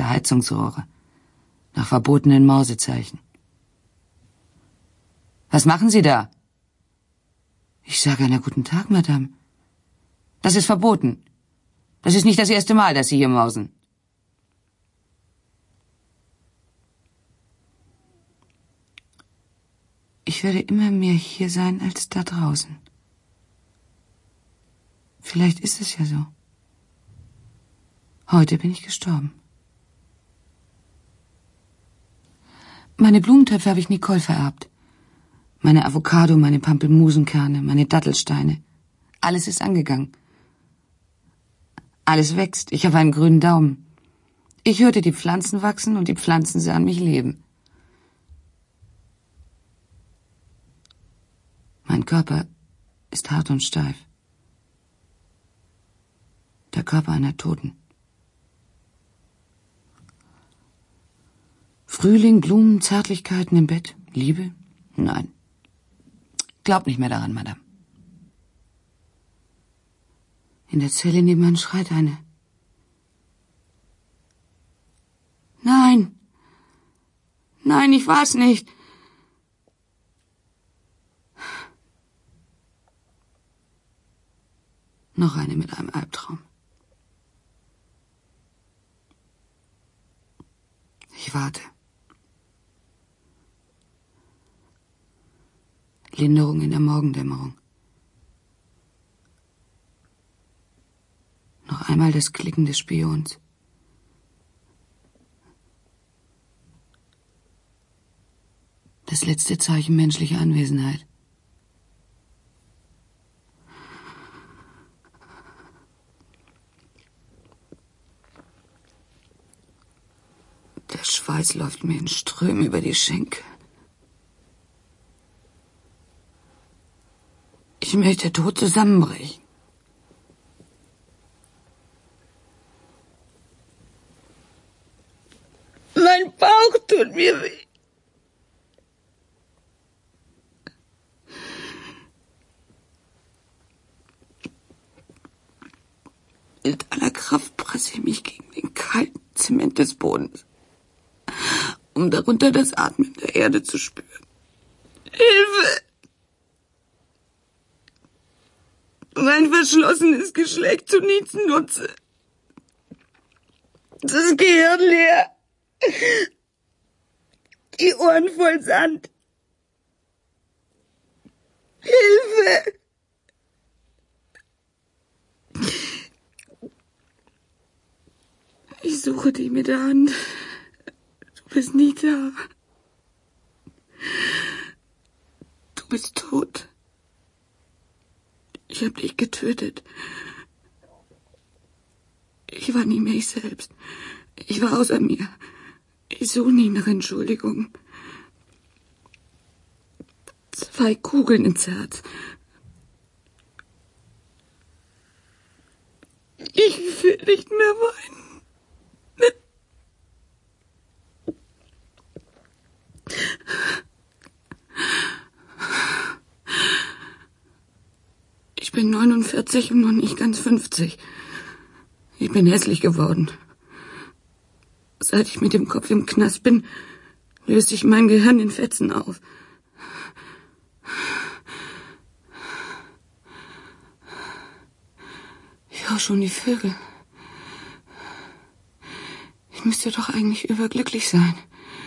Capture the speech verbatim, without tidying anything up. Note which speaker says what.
Speaker 1: der Heizungsrohre. Nach verbotenen Morsezeichen. Was machen Sie da? Ich sage einer guten Tag, Madame. Das ist verboten. Das ist nicht das erste Mal, dass Sie hier mausen. Ich werde immer mehr hier sein als da draußen. Vielleicht ist es ja so. Heute bin ich gestorben. Meine Blumentöpfe habe ich Nicole vererbt. Meine Avocado, meine Pampelmusenkerne, meine Dattelsteine. Alles ist angegangen. Alles wächst. Ich habe einen grünen Daumen. Ich hörte die Pflanzen wachsen und die Pflanzen sahen mich leben. Mein Körper ist hart und steif. Der Körper einer Toten. Frühling, Blumen, Zärtlichkeiten im Bett, Liebe? Nein. Glaub nicht mehr daran, Madame. In der Zelle nebenan schreit eine. Nein. Nein, ich war's nicht. Noch eine mit einem Albtraum. Ich warte. Linderung in der Morgendämmerung. Noch einmal das Klicken des Spions. Das letzte Zeichen menschlicher Anwesenheit. Der Schweiß läuft mir in Strömen über die Schenkel. Ich möchte tot zusammenbrechen. Mein Bauch tut mir weh. Mit aller Kraft presse ich mich gegen den kalten Zement des Bodens, um darunter das Atmen der Erde zu spüren. Hilfe! Mein verschlossenes Geschlecht zu nichts nutze. Das Gehirn leer. Die Ohren voll Sand. Hilfe! Ich suche dich mit der Hand. Du bist nie da. Du bist tot. Ich habe dich getötet. Ich war nie mehr ich selbst. Ich war außer mir. Ich suche nie nach Entschuldigung. Zwei Kugeln ins Herz. Ich will nicht mehr weinen. Ich bin neunundvierzig und noch nicht ganz fünfzig. Ich bin hässlich geworden. Seit ich mit dem Kopf im Knast bin, löst sich mein Gehirn in Fetzen auf. Ich höre schon die Vögel. Ich müsste doch eigentlich überglücklich sein.